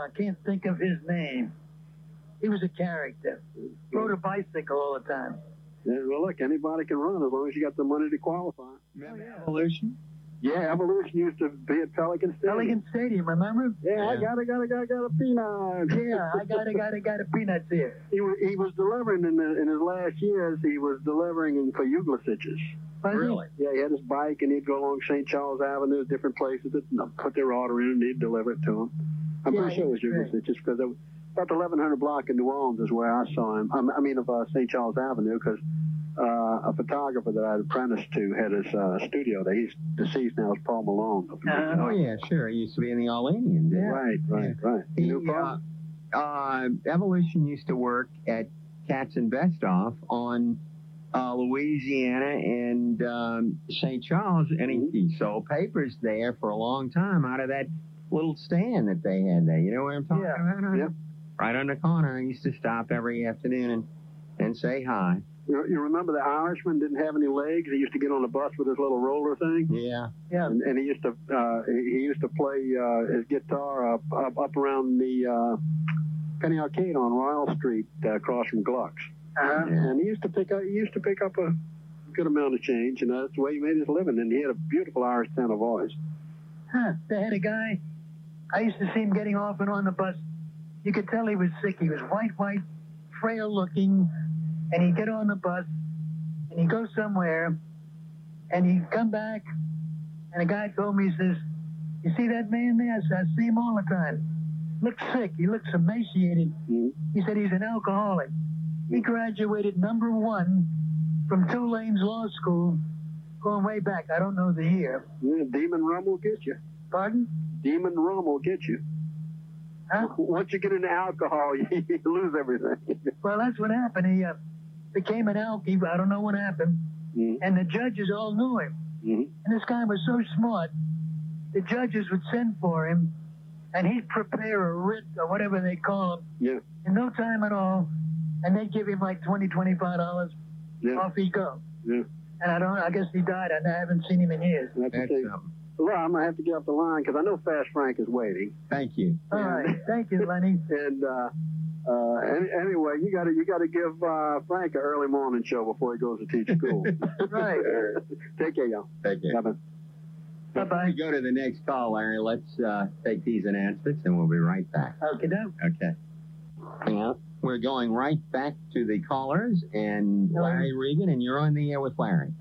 I can't think of his name. He was a character. Rode a bicycle all the time. Yeah, well, look, anybody can run as long as you got the money to qualify. Remember Evolution? Yeah, Evolution used to be at Pelican Stadium. Pelican Stadium, remember? Yeah, I got a peanut. Yeah, I got a peanuts here. He was delivering in his last years. He was delivering for Uglasiches. Really? Yeah, he had his bike and he'd go along St. Charles Avenue, different places that put their order in and he'd deliver it to them. I'm pretty sure it was Uglasiches because about the 1100 block in New Orleans is where I saw him. I mean, of St. Charles Avenue, because a photographer that I'd apprenticed to had his studio there. He's deceased now. It's Paul Malone. Oh, yeah, sure. He used to be in the All Indians. Yeah. Right. You knew Paul? Evolution used to work at Katz and Bestoff on Louisiana and St. Charles, and he sold papers there for a long time out of that little stand that they had there. You know what I'm talking about? Yeah. Right on the corner. I used to stop every afternoon and say hi. You remember the Irishman didn't have any legs? He used to get on the bus with his little roller thing. Yeah. And he used to play his guitar up around the Penny Arcade on Royal Street, across from Gluck's. And he used to pick up a good amount of change, and that's the way he made his living. And he had a beautiful Irish tenor voice. They had a guy. I used to see him getting off and on the bus. You could tell he was sick. He was white, frail looking. And he'd get on the bus, and he'd go somewhere, and he'd come back, and a guy told me, he says, "You see that man there?" I said, "I see him all the time. Looks sick. He looks emaciated." He said he's an alcoholic. He graduated #1 from Tulane's Law School, going way back. I don't know the year. Yeah, Demon Rum will get you. Pardon? Demon Rum will get you. Huh? Once you get into alcohol, you lose everything. Well, that's what happened. He became an alkie. I don't know what happened. And the judges all knew him. And this guy was so smart, the judges would send for him, and he'd prepare a writ or whatever they call him in no time at all, and they'd give him like $20, $25. Off he'd go. And I guess he died. I haven't seen him in years. Well, I'm going to have to get off the line because I know Fast Frank is waiting. Thank you. All right. Thank you, Lenny. And anyway, you got to give Frank an early morning show before he goes to teach school. Right. Take care, y'all. Take care. Bye-bye. Before we go to the next call, Larry, let's take these announcements, and we'll be right back. Okay. Yeah. We're going right back to the callers, and Larry Regan, and you're on the air with Larry.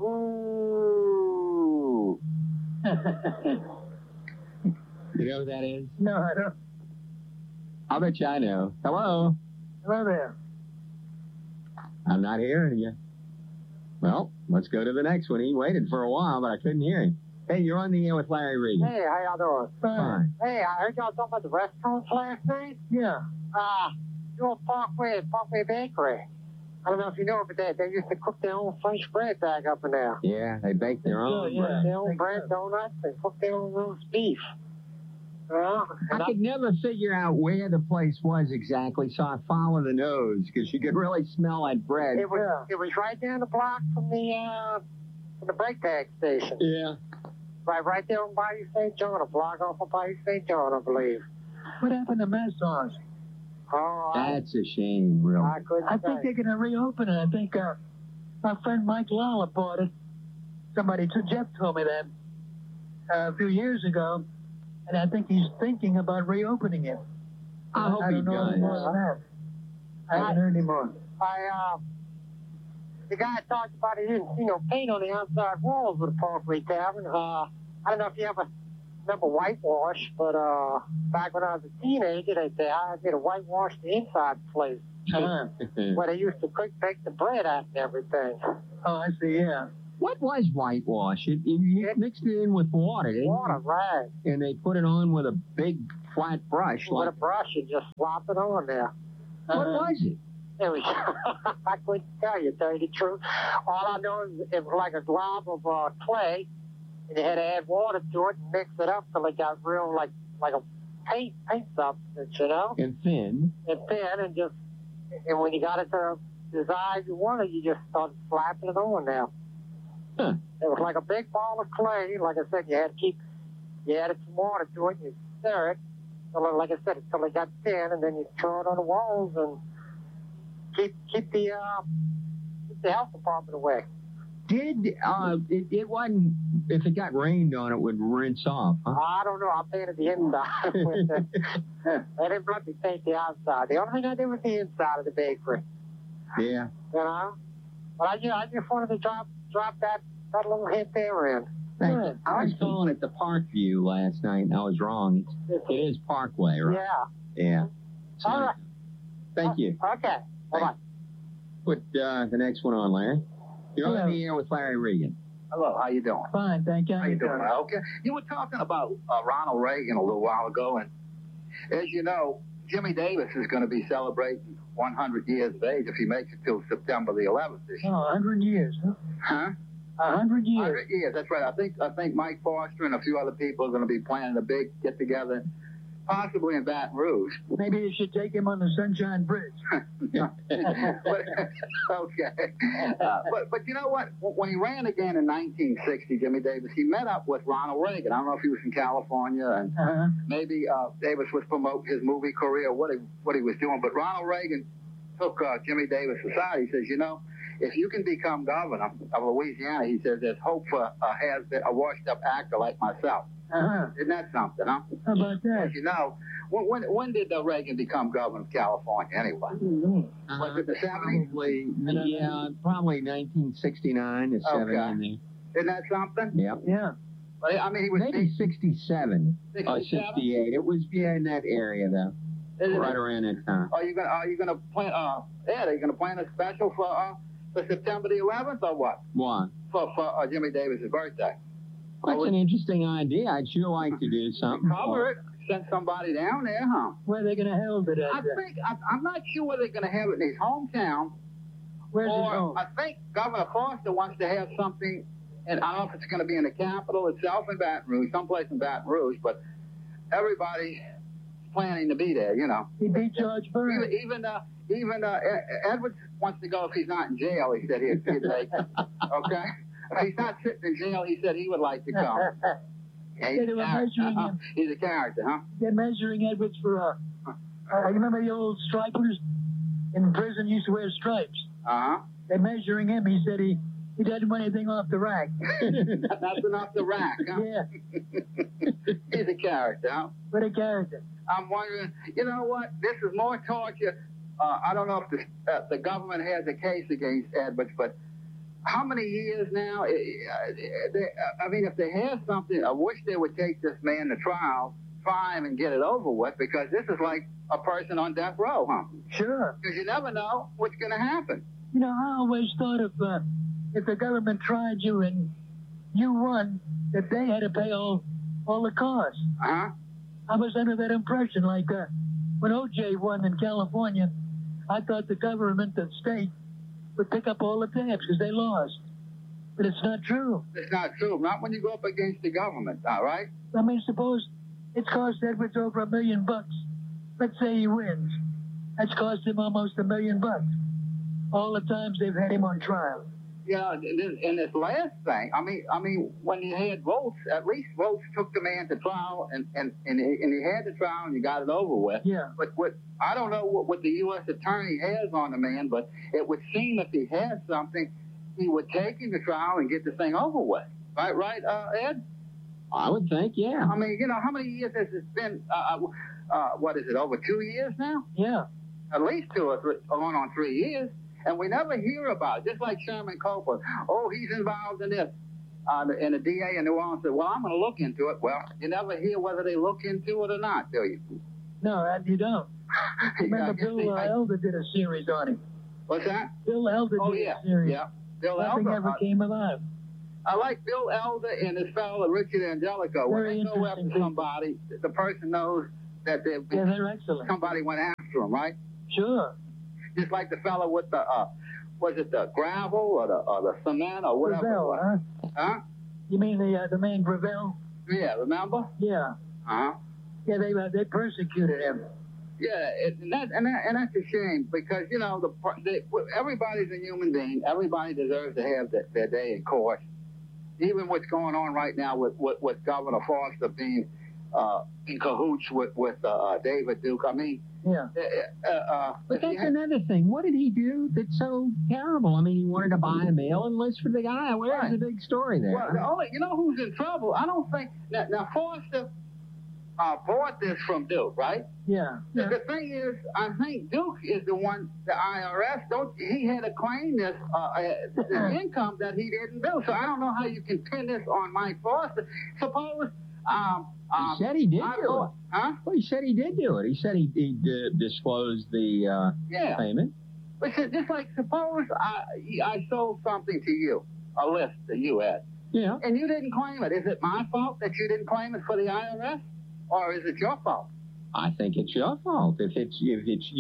Hello. You know who that is? No, I don't. I'll bet you I know. Hello? Hello there. I'm not hearing you. Well, let's go to the next one. He waited for a while, but I couldn't hear him. Hey, you're on the air with Larry Regan. Hey, how y'all doing? Fine. Hey, I heard y'all talking about the restaurants last night. Yeah. Your Parkway Bakery. I don't know if you know, but they used to cook their own French bread back up in there. Yeah, they bake their own bread. Their own bread, donuts, and cook their own roast beef. I could never figure out where the place was exactly, so I followed the nose, because you could really smell that bread. It was right down the block from the brake tag station. Yeah. Right there on Bayou St. John, a block off of Bayou St. John, I believe. What happened to Massage? Oh, that's a shame, really. I think they're going to reopen it. I think my friend Mike Lala bought it. Jeff told me that a few years ago, and I think he's thinking about reopening it. I hope he does. I haven't heard any more. The guy talked about he didn't see no paint on the outside walls of the Parkway Tavern. I don't know if you ever remember whitewash, but back when I was a teenager, I did a whitewash the inside place. Where they used to bake the bread at and everything. Oh, I see, yeah. What was whitewash? You mixed it in with water, didn't you? Water, right. And they put it on with a big flat brush. With a brush, you just slop it on there. What was it? It was, I couldn't tell you the truth. All I know is it was like a glob of clay, and you had to add water to it and mix it up till it got real like a paint substance, you know? And thin. And when you got it to the size you wanted, you just started slapping it on there. Huh. It was like a big ball of clay. Like I said, you added some water to it, you stir it, Until, like I said, until they got thin, and then you throw it on the walls and keep the health department away. It wasn't, if it got rained on, it would rinse off, huh? I don't know. I painted the inside. I didn't let me paint the outside. The only thing I did was the inside of the bakery. Yeah. You know? But I just wanted to drop that little hint there in. Thanks. I was calling it the Parkview last night, and I was wrong. It is Parkway, right? Yeah. Yeah. So, All right. Thank you. Okay. Bye-bye. Put the next one on, Larry. You're on the air with Larry Regan. Hello, how you doing? Fine, thank you. How you doing? Okay. You were talking about Ronald Reagan a little while ago, and as you know, Jimmy Davis is going to be celebrating 100 years of age if he makes it till September the 11th this year. 100 years, huh? Huh? 100 years. 100 years, that's right. I think Mike Foster and a few other people are going to be planning a big get-together, possibly in Baton Rouge. Maybe you should take him on the Sunshine Bridge. Okay. But you know what? When he ran again in 1960, Jimmy Davis, he met up with Ronald Reagan. I don't know if he was in California, and maybe Davis was promoting his movie career, what he was doing. But Ronald Reagan took Jimmy Davis aside. He says, you know, if you can become governor of Louisiana, he says, there's hope for a washed-up actor like myself. Isn't that something, huh? How about that? As you know, when did Reagan become governor of California anyway? Was it the 70s? Probably 1969 to 70 in there. Isn't that something? Yeah. Yeah. I mean, he was maybe 67 or 68. It was in that area though. Right around that time. Are you gonna plan? Ed, are you gonna plan a special for September the 11th or what? What? For Jimmy Davis's birthday. That's an interesting idea. I'd sure like to do something. Cover it. Send somebody down there, huh? Where are they going to hold it at? I'm not sure where they're going to have it in his hometown. Where's his home? I think Governor Foster wants to have something, and I don't know if it's going to be in the Capitol itself in Baton Rouge, someplace in Baton Rouge, but everybody's planning to be there, you know. He beat George Burns. Even Edwards wants to go if he's not in jail. He said he'd make it. Okay? If he's not sitting in jail, he said he would like to come. He's a character, huh? They're measuring Edwards for, you remember the old stripers in prison used to wear stripes? Uh-huh. They're measuring him. He said he doesn't want anything off the rack. Nothing off the rack, huh? Yeah. He's a character, huh? What a character. I'm wondering, you know what? This is more torture. I don't know if the government has a case against Edwards, but how many years now? I mean, if they have something, I wish they would take this man to trial, try him and get it over with, because this is like a person on death row, huh? Sure. Because you never know what's going to happen. You know, I always thought if the government tried you and you won, that they had to pay all the costs. Uh-huh. I was under that impression, like when O.J. won in California, I thought the government, the state, would pick up all the tabs because they lost. But it's not true. It's not true. Not when you go up against the government, all right? I mean, suppose it's cost Edwards over $1 million. Let's say he wins. That's cost him almost $1 million. All the times they've had him on trial. Yeah, and this last thing, I mean, when you had votes, at least votes took the man to trial, and he had the trial, and you got it over with. Yeah. But I don't know what the U.S. attorney has on the man, but it would seem if he has something, he would take him to trial and get the thing over with. Right, Ed? I would think, yeah. I mean, you know, how many years has it been? What is it, over 2 years now? Yeah. At least 2 or 3, going on 3 years. And we never hear about it, just like Sherman Copeland. Oh, he's involved in this. And the DA in New Orleans said, well, I'm going to look into it. Well, you never hear whether they look into it or not, do you? No, you don't. Remember Bill Elder did a series on him. What's that? Bill Elder did a series. Yeah. Bill Nothing Elder. ever came about it. I like Bill Elder and his fellow Richard Angelico. When they go after somebody, the person knows that they're excellent. Somebody went after him, right? Sure. Just like the fellow with the, was it the gravel or the cement or whatever? Gravel, huh? You mean the man Gravel? Yeah, remember? Yeah. Uh-huh. Yeah, they persecuted him. Yeah, and that's a shame because, you know, everybody's a human being. Everybody deserves to have their day in court. Even what's going on right now with Governor Foster being in cahoots with David Duke. I mean, Yeah. But that's another thing. What did he do that's so terrible? I mean, he wanted to buy a mailing list for the guy. Where's the big story there? Well, you know who's in trouble? I don't think now Forster bought this from Duke, right? Yeah. The thing is, I think Duke is the one, the IRS, he had to claim this income that he didn't do. So I don't know how you can pin this on Mike Forster. Suppose he said he did do it. Huh? Well, he said he did do it. He said he disclosed the payment. But just like suppose I sold something to you, a list that you had. Yeah. And you didn't claim it. Is it my fault that you didn't claim it for the IRS? Or is it your fault? I think it's your fault. If it's you,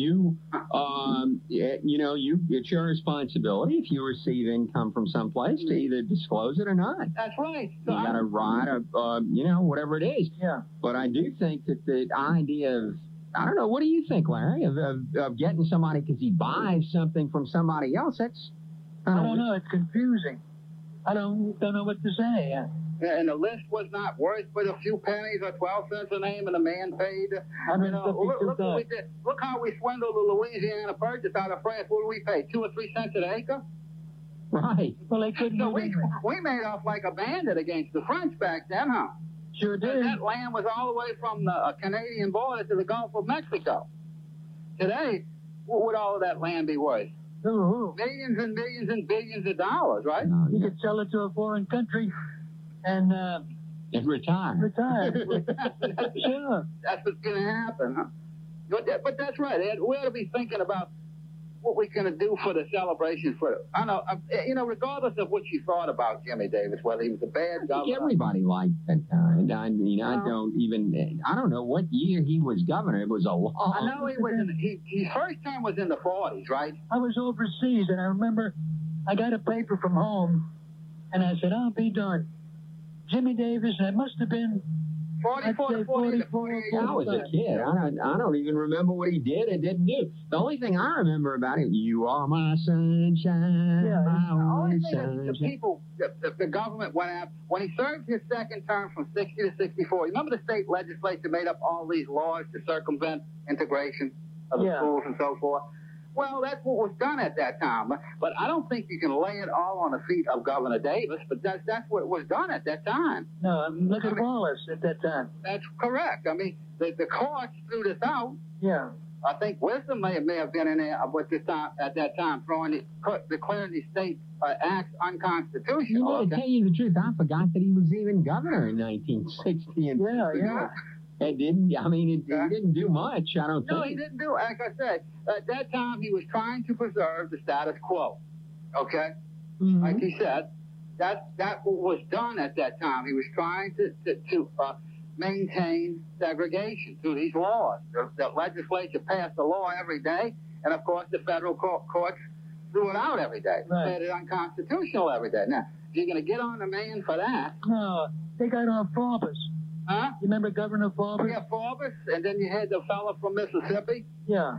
it's your responsibility if you receive income from someplace to either disclose it or not. That's right. So you got to write whatever it is. Yeah. But I do think that the idea of, I don't know, what do you think, Larry, of getting somebody because he buys something from somebody else? That's I don't know. It's confusing. I don't know what to say. And the list was not worth but a few pennies or 12 cents a name, and the man paid. Look what we did. Look how we swindled the Louisiana Purchase out of France. What do we pay? 2 or 3 cents an acre? Right. Well, they couldn't. So we made off like a bandit against the French back then, huh? Sure did. That land was all the way from the Canadian border to the Gulf of Mexico. Today, what would all of that land be worth? Ooh. Millions and millions and billions of dollars, right? You could sell it to a foreign country and retire. Sure. That's what's going to happen, huh? But that's right, Ed. We ought to be thinking about what we're going to do for the celebration regardless of what you thought about Jimmy Davis, whether he was a bad governor. Everybody liked that guy. I mean, I don't know what year he was governor. It was a long. I know he was his first term was in the 40s, right? I was overseas, and I remember I got a paper from home, and I said, I'll be darned. Jimmy Davis, that must have been 44 to 48. I was a kid. I don't even remember what he did and didn't do. The only thing I remember about him, you are my sunshine, my only sunshine. The government went out, when he served his second term from 60 to 64, remember the state legislature made up all these laws to circumvent integration of the schools and so forth? Well, that's what was done at that time. But I don't think you can lay it all on the feet of Governor Davis, but that's what was done at that time. No, look at Wallace at that time. That's correct. I mean, the courts threw this out. Yeah. I think Wisdom may have been in there at that time, declaring the state acts unconstitutional. To tell you the truth, I forgot that he was even governor in 1960. And yeah. It didn't. I mean, he didn't do much. I don't think. No, he didn't do. Like I said, at that time he was trying to preserve the status quo. Okay, like he said, that was done at that time. He was trying to maintain segregation through these laws. The legislature passed a law every day, and of course the federal courts threw it out every day. Right. Made it unconstitutional every day. Now, you're going to get on the man for that? No, they got on Forbes. Huh? You remember Governor Forbes? Yeah, Forbes, and then you had the fellow from Mississippi. Yeah.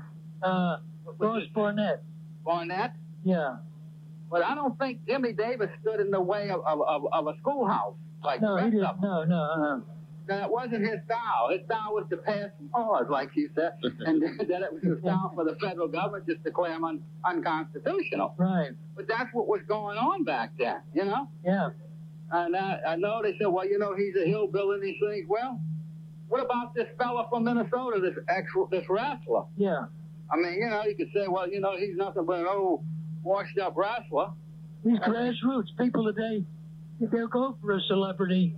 Ross Barnett. Barnett? Yeah. But I don't think Jimmy Davis stood in the way of a schoolhouse like no, the rest he didn't. of them. No. That wasn't his style. His style was to pass laws, like you said, and then it was the style for the federal government just to declare them unconstitutional. Right. But that's what was going on back then, you know? Yeah. And I know they said, well, he's a hillbilly and these things. Well, what about this fella from Minnesota, this wrestler? Yeah. I mean, you could say, well, he's nothing but an old washed-up wrestler. These grassroots people today, if they'll go for a celebrity,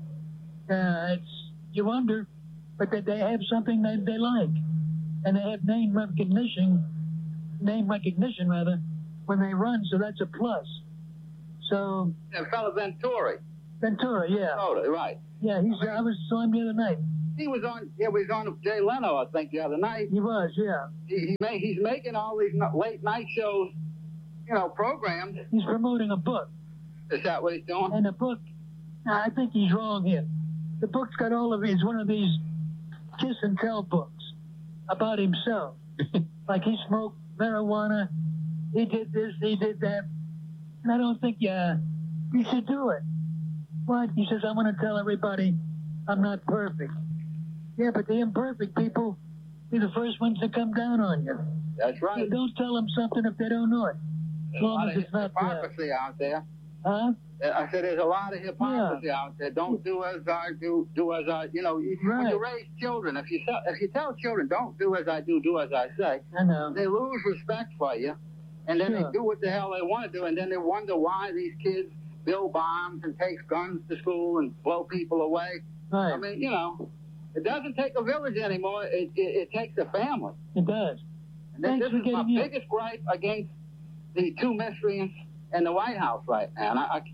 you wonder, but that they have something that they like, and they have name recognition when they run, so that's a plus. So. That fella Ventura, yeah. Oh, right. Yeah, I saw him the other night. He was on Jay Leno, I think, the other night. He was, yeah. He's making all these late night shows, programs. He's promoting a book. Is that what he's doing? And the book, I think he's wrong here. The book's got it's one of these kiss and tell books about himself. Like he smoked marijuana, he did this, he did that. And I don't think you should do it. What? He says, I want to tell everybody I'm not perfect. Yeah, but the imperfect people be the first ones to come down on you. That's right. So don't tell them something if they don't know it. As long as it's not hypocrisy out there. Huh? I said there's a lot of hypocrisy out there. Don't do as I do, do as I. You know, when you raise children, if you tell children don't do as I do as I say, I know. they lose respect for you, and then they do what the hell they want to do, and then they wonder why these kids build bombs and take guns to school and blow people away. Right. I mean, you know, it doesn't take a village anymore. It takes a family. It does. And this is my biggest gripe against the two miscreants in the White House right now.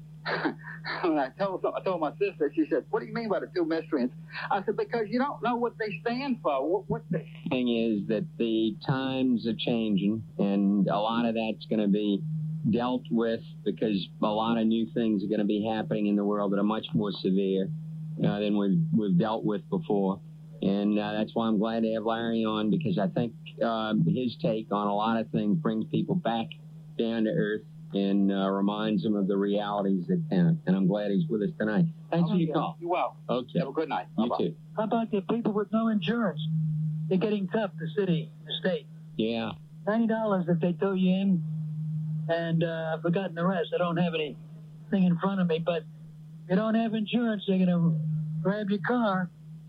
And I told my sister, she said, "What do you mean by the two miscreants?" I said, "Because you don't know what they stand for." What the thing is that the times are changing, and a lot of that's going to be dealt with because a lot of new things are going to be happening in the world that are much more severe than we've dealt with before. And that's why I'm glad to have Larry on, because I think his take on a lot of things brings people back down to earth and reminds them of the realities that count. And I'm glad he's with us tonight. Thanks for your call. You're welcome. Okay. Have a good night. You Bye-bye. too. How about the people with no insurance? They're getting tough, the city, the state. Yeah. $90 that they throw you in, and I've forgotten the rest. I don't have anything in front of me, but if you don't have insurance, they're going to grab your car.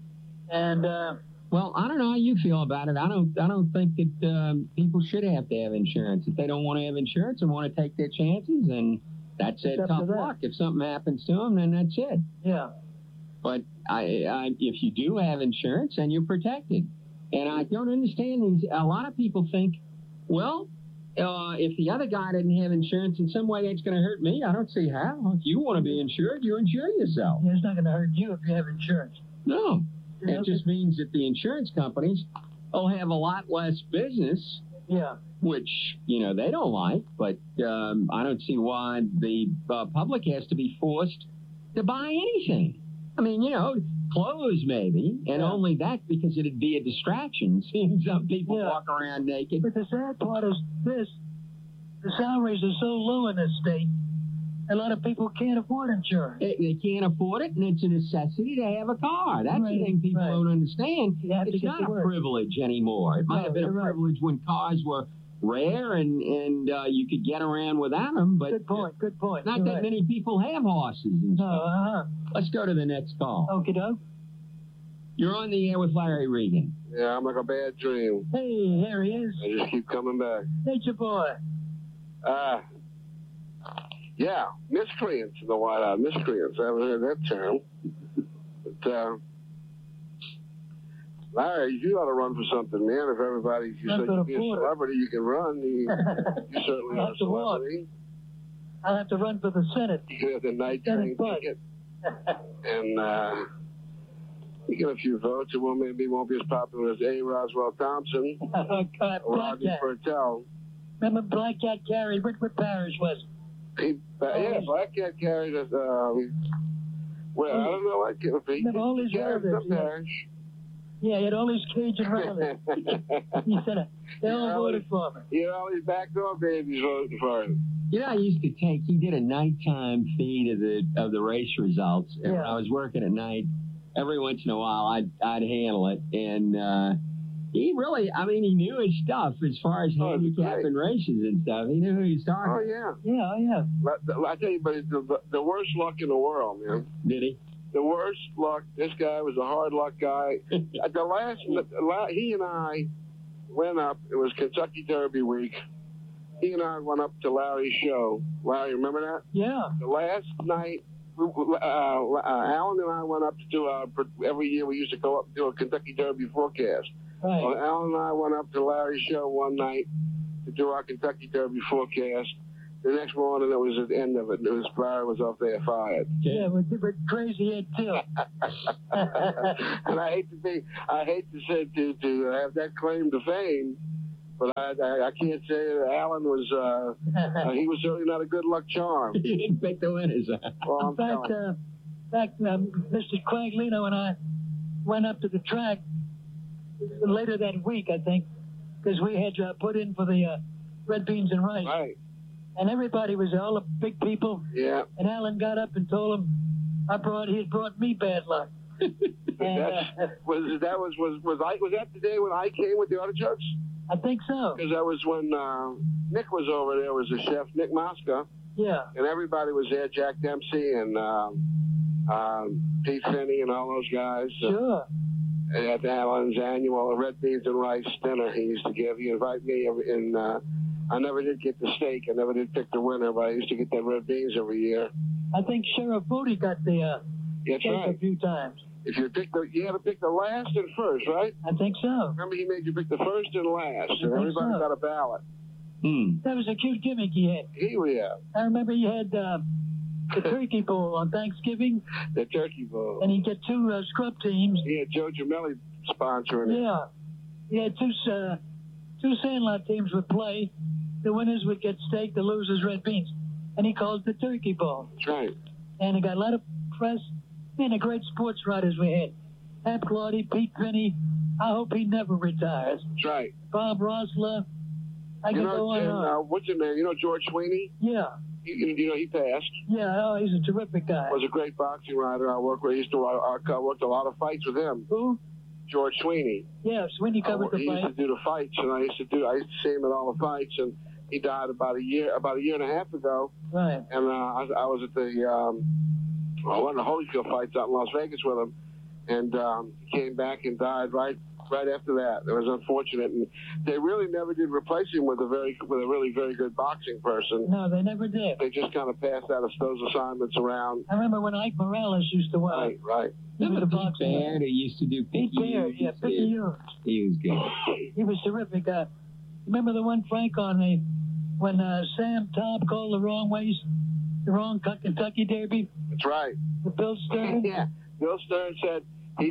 And well, I don't know how you feel about it. I don't think that people should have to have insurance. If they don't want to have insurance and want to take their chances, and that's it. Tough luck. If something happens to them, then that's it. Yeah. But if you do have insurance, then you're protected. And I don't understand these. A lot of people think, well, if the other guy didn't have insurance, in some way that's going to hurt me. I don't see how. If you want to be insured, you insure yourself. Yeah, it's not going to hurt you if you have insurance. No. It just means that the insurance companies will have a lot less business. Yeah. Which, they don't like. But I don't see why the public has to be forced to buy anything. I mean, clothes maybe, and only that because it'd be a distraction seeing some people walk around naked. But the sad part is this. The salaries are so low in this state, a lot of people can't afford insurance. They can't afford it, and it's a necessity to have a car. That's the thing people don't understand. It's not a privilege anymore. It might have been a privilege when cars were rare and you could get around without them. But good point. Not that many people have horses and stuff. Let's go to the next call. Okie doke. You're on the air with Larry Regan. Yeah, I'm like a bad dream. Hey, here he is. I just keep coming back. Nature boy. Yeah, miscreants in the White House. Miscreants. I haven't heard that term. But, Larry, you ought to run for something, man. If everybody, you said you'd be a celebrity, you can run. You certainly are a celebrity. I'll have to run for the Senate. You can have the night train ticket. And you get a few votes. It maybe won't be as popular as A. Roswell Thompson or Roger Pertel. Remember Black Cat Carey? What parish was it? Black Cat Carey. I don't know what he carried some parish. Yeah, he had all these Cajun relatives. He said they all voted for me. He had all these backdoor babies voting for him. I used to he did a nighttime feed of the race results. And when I was working at night, every once in a while I'd handle it. And he really, he knew his stuff as far as handicapping races and stuff. He knew who he was talking to. Yeah. I tell you, buddy, the worst luck in the world, man. Did he? The worst luck. This guy was a hard luck guy. He and I went up. It was Kentucky Derby week. He and I went up to Larry's show. Larry, remember that? Yeah. The last night, Alan and I went up to do every year we used to go up and do a Kentucky Derby forecast. Right. Well, Alan and I went up to Larry's show one night to do our Kentucky Derby forecast. The next morning, it was at the end of it. Larry was off there fired. Yeah, but crazy Ed too. And I hate to say to have that claim to fame, but I can't say that Alan was. He was certainly not a good luck charm. He didn't pick the winners. Well, in fact, Mr. Quaglino and I went up to the track later that week, I think, because we had put in for the red beans and rice. Right. And everybody was there, all the big people. Yeah. And Alan got up and told him he had brought me bad luck. Was that the day when I came with the artichokes? I think so. Because that was when Nick was over there, was the chef, Nick Mosca. Yeah. And everybody was there, Jack Dempsey and Pete Finney and all those guys. Sure. At Allen's annual red beans and rice dinner he used to give. He invited me, and I never did get the steak. I never did pick the winner, but I used to get that red beans every year. I think Sheriff Bodie got the That's steak right. a few times. If you had to pick the last and first, right? I think so. Remember, he made you pick the first and last, and everybody got a ballot. That was a cute gimmick he had. Yeah. I remember he had the Turkey Bowl on Thanksgiving. The Turkey Bowl. And he'd get two scrub teams. He had Joe Gemelli sponsoring it. Yeah. He had two Sandlot teams would play. The winners would get steak, the losers red beans. And he called it the Turkey Bowl. That's right. And he got a lot of press. Man, the great sports writers we had. Hap Claudy, Pete Finney. I hope he never retires. That's right. Bob Rosler. I can go on and on. What's his name? You know George Sweeney? Yeah. He passed. Yeah, he's a terrific guy. Was a great boxing writer. I worked with. I worked a lot of fights with him. Who? George Sweeney. Yeah, Sweeney covered the fight. He used to do the fights, and I used to see him at all the fights, and he died about a year and a half ago. Right. And I was at one of the Holyfield fights out in Las Vegas with him, and he came back and died right after that. It was unfortunate, and they really never did replace him with a really very good boxing person. No, they never did. They just kind of passed out those assignments around. I remember when Ike Morales used to work. Right. He was a boxer. Baird who used to do Pete Baird, yeah, Picky Hughes. He was good. He was terrific. Remember the one, Frank, when Sam Todd called the wrong Kentucky Derby? That's right. With Bill Stern? Yeah. Bill Stern said,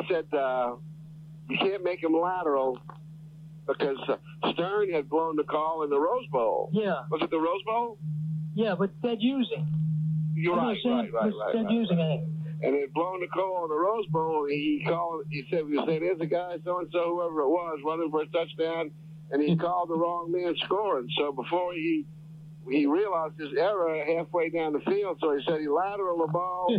you can't make him lateral because Stern had blown the call in the Rose Bowl. Yeah. Was it the Rose Bowl? Yeah, but Ted Using. You're right. Ted Using, I think. And he had blown the call in the Rose Bowl. He said, there's a guy, so-and-so, whoever it was, running for a touchdown, and he called the wrong man scoring. So before he realized his error halfway down the field, so he said he lateral the ball.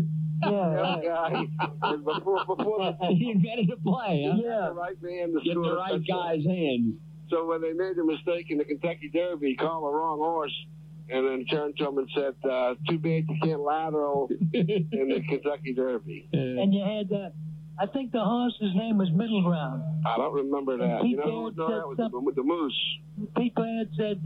Yeah, and before he invented a play, huh? Yeah. The right man to Get score the right guy's hands. So when they made the mistake in the Kentucky Derby, he called the wrong horse, and then turned to him and said, too bad you can't lateral in the Kentucky Derby. And you had, I think the horse's name was Middle Ground. I don't remember that. Pete That was the Moose. Pete Baird said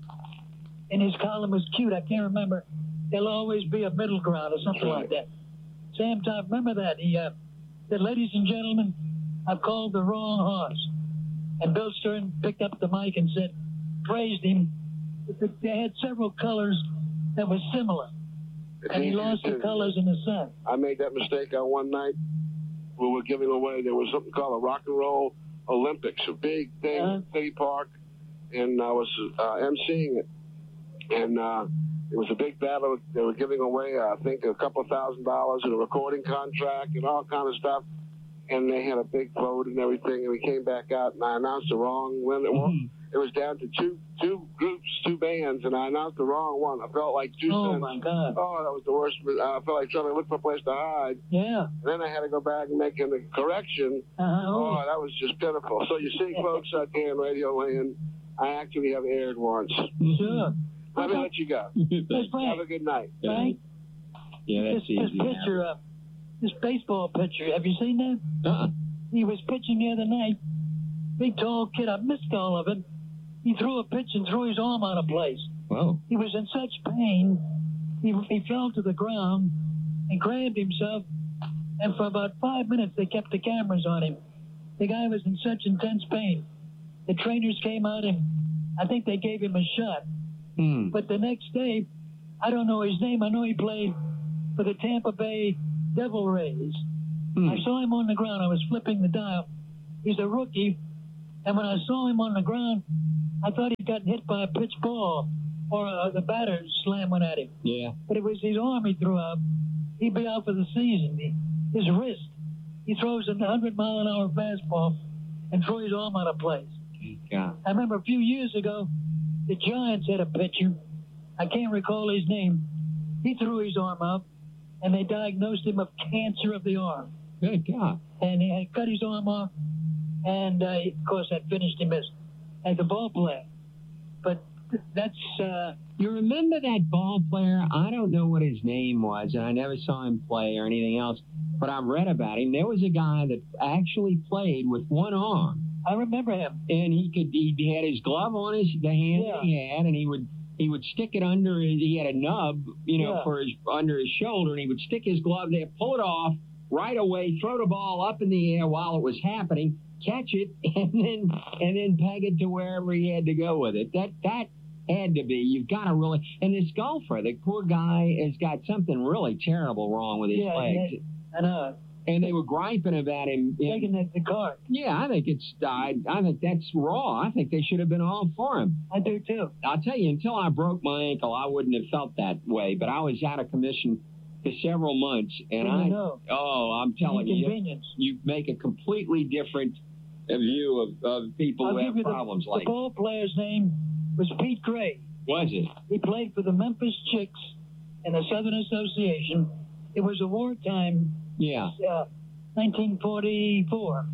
in his column was cute. I can't remember. There'll always be a middle ground or something like that. Sam Todd, remember that? He said, ladies and gentlemen, I've called the wrong horse. And Bill Stern picked up the mic and said, praised him. They had several colors that were similar. And he lost the colors in the sun. I made that mistake on one night. We were giving away, there was something called a Rock and Roll Olympics, a big thing in City Park, and I was emceeing it. And it was a big battle. They were giving away, I think, a couple $1,000 in a recording contract and all kind of stuff. And they had a big vote and everything. And we came back out, and I announced the wrong winner. It was down to two groups, two bands, and I announced the wrong one. I felt like 2 cents. Oh, my God. Oh, that was the worst. I felt like trying to look for a place to hide. Yeah. And then I had to go back and make a correction. Oh, that was just pitiful. So you see, folks out there in Radio Land, I actually have aired once. Sure. Let me let you go. Have a good night. Frank? Yeah, that's easy. This picture, this baseball pitcher, have you seen that? He was pitching the other night. Big, tall kid. I missed all of it. He threw a pitch and threw his arm out of place. Wow. He was in such pain, he fell to the ground and grabbed himself. And for about 5 minutes, they kept the cameras on him. The guy was in such intense pain. The trainers came out and I think they gave him a shot. But the next day, I don't know his name. I know he played for the Tampa Bay Devil Rays. I saw him on the ground. I was flipping the dial. He's a rookie. And when I saw him on the ground, I thought he'd gotten hit by a pitch ball or the batter slam went at him. Yeah. But it was his arm he threw out. He'd be out for the season. His wrist. He throws a 100-mile-an-hour fastball and threw his arm out of place. God. I remember a few years ago, the Giants had a pitcher. I can't recall his name. He threw his arm out, and they diagnosed him of cancer of the arm. Good God. And he had cut his arm off, and of course that finished him as a ball player. But that's... You remember that ball player? I don't know what his name was, and I never saw him play or anything else, but I've read about him. There was a guy that actually played with one arm. I remember him. And he had his glove on the hand that he had, and he would stick it under he had a nub, under his shoulder, and he would stick his glove there, pull it off right away, throw the ball up in the air while it was happening, catch it, and then peg it to wherever he had to go with it. That had to be. You've got to really. And this golfer, the poor guy, has got something really terrible wrong with his legs. Yeah, I know. And they were griping about him taking the card. Yeah, I think I think that's raw. I think they should have been all for him. I do too. I'll tell you, until I broke my ankle, I wouldn't have felt that way. But I was out of commission for several months, and I'm telling you, you make a completely different view of people who have problems like. The ball player's name was Pete Gray. Was it? He played for the Memphis Chicks in the Southern Association. It was a wartime. Yeah. 1944.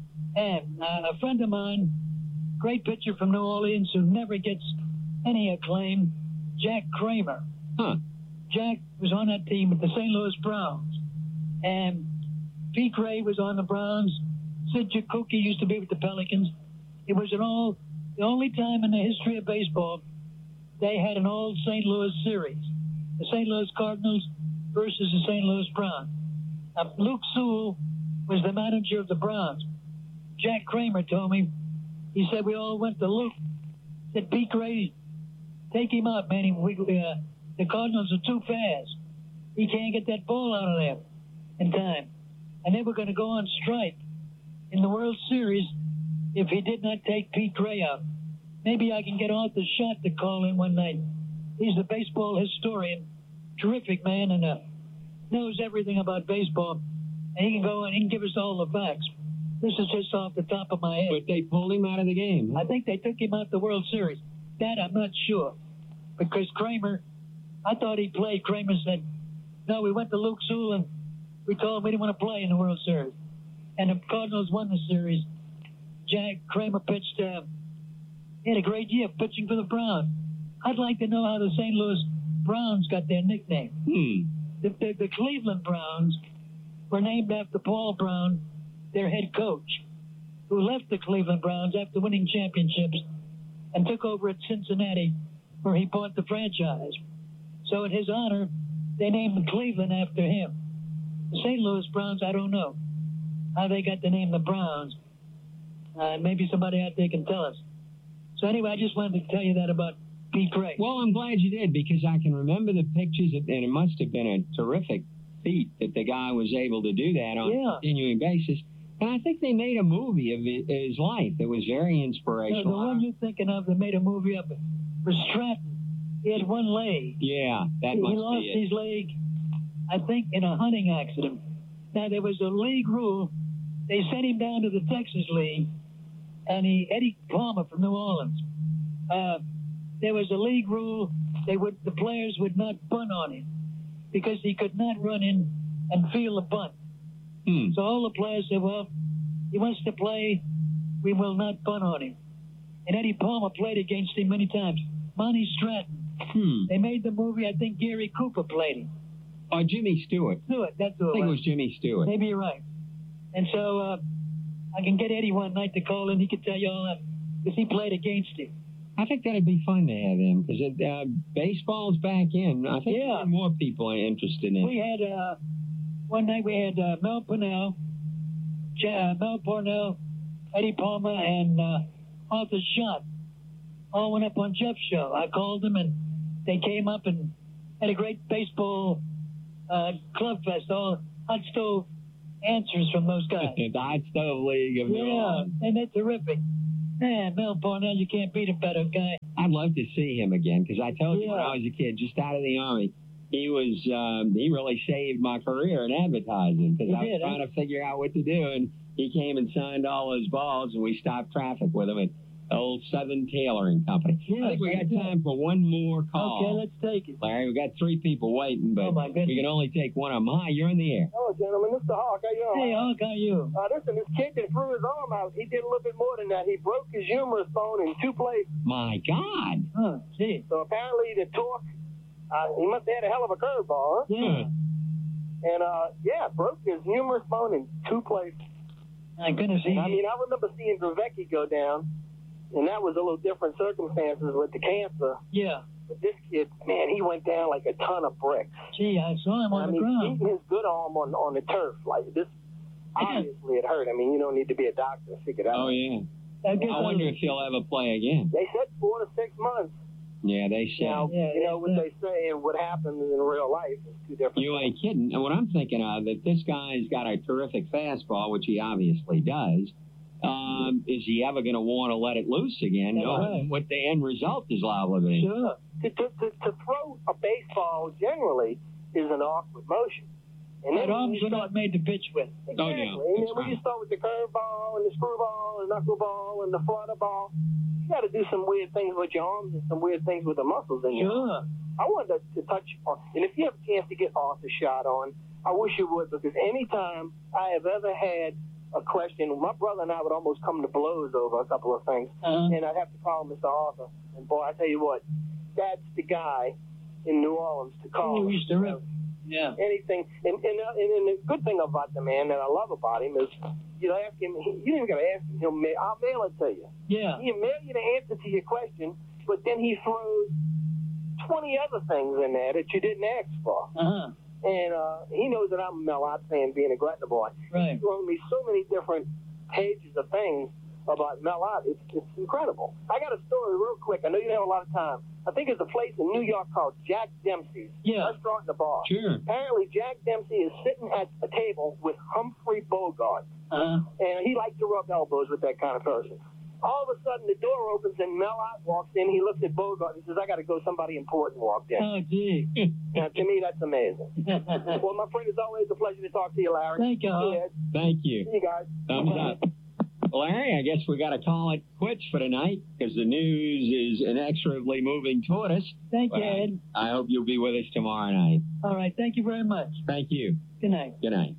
And a friend of mine, great pitcher from New Orleans who never gets any acclaim, Jack Kramer. Huh. Jack was on that team with the St. Louis Browns. And Pete Gray was on the Browns. Sid Jakuki used to be with the Pelicans. It was the only time in the history of baseball they had an all St. Louis series. The St. Louis Cardinals versus the St. Louis Browns. Luke Sewell was the manager of the Browns. Jack Kramer told me, he said we all went to Luke. Said, Pete Gray, take him out, man. The Cardinals are too fast. He can't get that ball out of there in time. And they were going to go on strike in the World Series if he did not take Pete Gray out. Maybe I can get Arthur Schott to call in one night. He's a baseball historian, terrific man, and knows everything about baseball, and he can go and he can give us all the facts. This is just off the top of my head. But they pulled him out of the game. I think they took him out the World Series. That I'm not sure. Because Kramer, I thought he played. Kramer said, no, we went to Luke Sewell and we told him we didn't want to play in the World Series. And the Cardinals won the series. Jack Kramer pitched, he had a great year pitching for the Browns. I'd like to know how the St. Louis Browns got their nickname. The Cleveland Browns were named after Paul Brown, their head coach, who left the Cleveland Browns after winning championships and took over at Cincinnati, where he bought the franchise. So in his honor, they named Cleveland after him. The St. Louis Browns, I don't know how they got the name the Browns. Maybe somebody out there can tell us. So anyway, I just wanted to tell you that about Pete Gray. Well, I'm glad you did, because I can remember the pictures, and it must have been a terrific feat that the guy was able to do that on a continuing basis. And I think they made a movie of his life that was very inspirational. The one you're thinking of that made a movie of it was Stratton. He had one leg. Yeah, that must be it. He lost his leg, I think, in a hunting accident. Now, there was a league rule. They sent him down to the Texas League, and Eddie Palmer from New Orleans. There was a league rule. The players would not bunt on him because he could not run in and feel a bunt. So all the players said, well, he wants to play. We will not bunt on him. And Eddie Palmer played against him many times. Monty Stratton. They made the movie. I think Gary Cooper played him. Oh, Jimmy Stewart. That's who it was. I think it was Jimmy Stewart. Maybe you're right. And so I can get Eddie one night to call in. He could tell you all that because he played against him. I think that'd be fun to have him because baseball's back in. I think more people are interested in it. We had one night we had Mel Parnell, Eddie Palmer, and Arthur Schott all went up on Jeff's show. I called them and they came up and had a great baseball club fest. All hot stove answers from those guys. The Hot Stove League of New Orleans. And they're terrific. Man, Mel Parnell, you can't beat a better guy. I'd love to see him again because I told you when I was a kid, just out of the Army, he really saved my career in advertising because I was trying to figure out what to do, and he came and signed all those balls, and we stopped traffic with him. And Old Southern Tailoring Company. Yeah, I think we got time for one more call. Okay, let's take it. Larry, we got 3 people waiting, but we can only take one of them. Hi, you're in the air. Hello, gentlemen. This is the Hawk. How you doing? Hey, Hawk, how you? Listen, this kid that threw his arm out, he did a little bit more than that. He broke his humerus bone in 2 places. My God. Oh, gee. So apparently the torque, he must have had a hell of a curveball, huh? Yeah. And, broke his humerus bone in 2 places. My goodness. I remember seeing Dravecki go down, and that was a little different circumstances with the cancer. Yeah. But this kid, man, he went down like a ton of bricks. Gee, I saw him on the ground. Beating his good arm on the turf. Like, this, obviously it hurt. I mean, you don't need to be a doctor to figure it out. Oh, yeah. I wonder if he'll ever play again. They said 4 to 6 months. Yeah, they said. Now, what they say and what happens in real life is 2 different You ain't kidding. And what I'm thinking of, that this guy's got a terrific fastball, which he obviously does. Is he ever going to want to let it loose again? No. What the end result is liable to be. Sure. To throw a baseball generally is an awkward motion. And that arms are not made to pitch with. Exactly. Oh, no. And then when you start with the curveball and the screwball and knuckleball and the flutter ball, you got to do some weird things with your arms and some weird things with the muscles in your arms. I wanted to touch on, and if you have a chance to get Arthur shot on, I wish you would, because anytime I have ever had a question, my brother and I would almost come to blows over a couple of things, and I'd have to call Mr. Arthur. And boy, I tell you what, that's the guy in New Orleans to call. Oh, he's terrific. Yeah. Anything, and the good thing about the man that I love about him is, you ask him, you don't even got to ask him, I'll mail it to you. Yeah. He'll mail you the answer to your question, but then he throws 20 other things in there that you didn't ask for. Uh-huh. And he knows that I'm a Mel Ott fan, being a Gretna boy. Right. He's thrown me so many different pages of things about Mel Ott. It's incredible. I got a story real quick. I know you don't have a lot of time. I think there's a place in New York called Jack Dempsey's. Yeah. Restaurant and a bar. Sure. Apparently, Jack Dempsey is sitting at a table with Humphrey Bogart. Uh-huh. And he likes to rub elbows with that kind of person. All of a sudden, the door opens and Mel Ott walks in. He looks at Bogart and says, I got to go. Somebody important walked in. Oh, gee. Now, to me, that's amazing. Well, my friend, it's always a pleasure to talk to you, Larry. Thank you. Thank you. See you guys. Thumbs up. Well, Larry, I guess we got to call it quits for tonight because the news is inexorably moving toward us. Thank you, Ed. I hope you'll be with us tomorrow night. All right. Thank you very much. Thank you. Good night. Good night.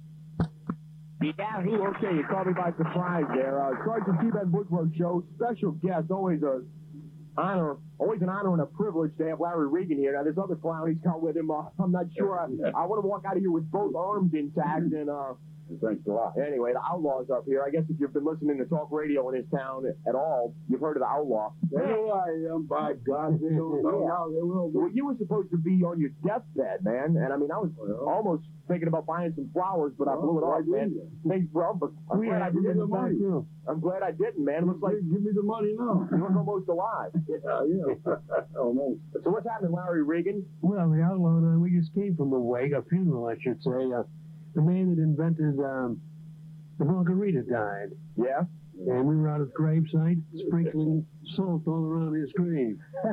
Yahoo, okay, you caught me by surprise there. Sergeant T-Ben Woodward Show, special guest, always an honor and a privilege to have Larry Regan here. Now, this other clown he's got with him, I'm not sure. I want to walk out of here with both arms intact, and thanks a lot. Anyway, the Outlaw's up here. I guess if you've been listening to talk radio in his town at all, you've heard of the Outlaw. There I am, by God. They don't know how they will. Well, you were supposed to be on your deathbed, man, and I mean, I was almost thinking about buying some flowers, but I blew it off, man. But I'm glad I didn't. I'm glad I didn't, man. It looks like give me the money now. you look almost alive. Yeah, almost. So what's happening, Larry Regan? Well, the Outlaw and I, we just came from a wake, a funeral, I should say. The man that invented the margarita died. Yeah? And we were out at the gravesite sprinkling salt all around his grave.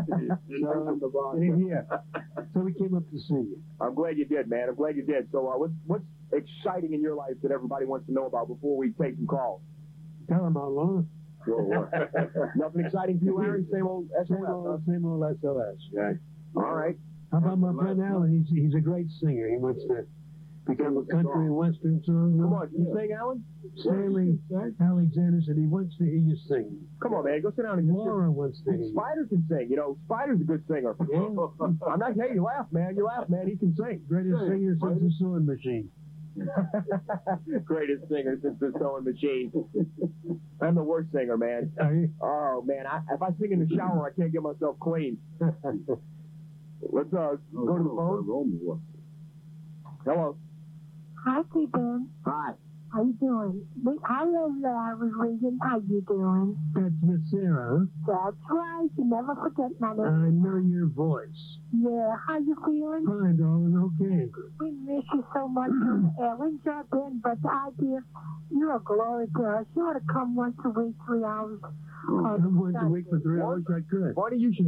So we came up to see you. I'm glad you did, man. I'm glad you did. So what's exciting in your life that everybody wants to know about before we take some calls? Tell him, Outlaw. Nothing exciting for you, Larry? Same old SOS? Same old SOS. Okay. All right. How about my friend Alan? He's a great singer. He wants to become a country and western song. Come on, can you sing, Alan? Stanley Alexander said he wants to hear you sing. Come on, man, go sit down and Laura wants to hear you. Spider can sing. You know, Spider's a good singer. Yeah. I'm not. Hey, you laugh, man. You laugh, man. He can sing. Greatest singer since the sewing machine. Greatest singer since the sewing machine. I'm the worst singer, man. Are you? Oh man, if I sing in the shower, I can't get myself clean. Let's go to the phone. Hello. Hi, T-Ben. Hi. How you doing? Hello, Larry Regan. How you doing? That's Miss Sarah, huh? That's right. You never forget my name. I know your voice. Yeah. How you feeling? Fine, darling. Okay. We miss you so much. Ellen dropped in, but the idea, you're a glory to us. You ought to come once a week, 3 hours. Come once a week for 3 hours. I could. Why do you should